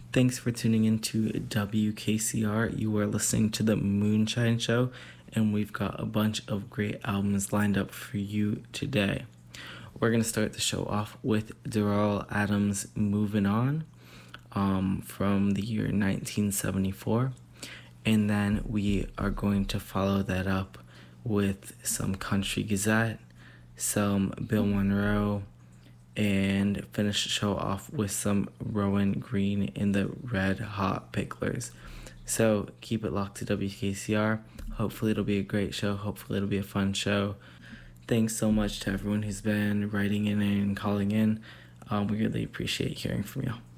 Thanks for tuning into WKCR. You are listening to the Moonshine Show, and we've got a bunch of great albums lined up for you today. We're going to start the show off with Darrell Adams' Moving On from the year 1974. And then we are going to follow that up with some Country Gazette, some Bill Monroe, and finish the show off with some Rowan Green in the Red Hot Picklers. So keep it locked to WKCR. Hopefully it'll be a great show. Hopefully it'll be a fun show. Thanks so much to everyone who's been writing in and calling in. We really appreciate hearing from you.